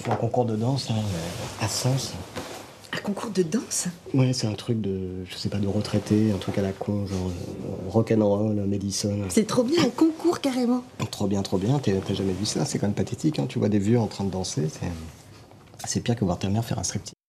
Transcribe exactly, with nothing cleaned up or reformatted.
Un concours de danse, là, à Sens. Un concours de danse? Ouais, c'est un truc de, je sais pas, de retraité, un truc à la con, genre euh, rock'n'roll, Madison. C'est trop bien, un concours carrément. Trop bien, trop bien. T'as t'as jamais vu ça? C'est quand même pathétique, hein. Tu vois des vieux en train de danser. C'est c'est pire que voir ta mère faire un striptease.